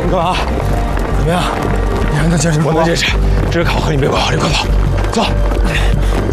干嘛？怎么样？你还能坚持住吗？我能坚持，只是看我和你没关系，快跑，走。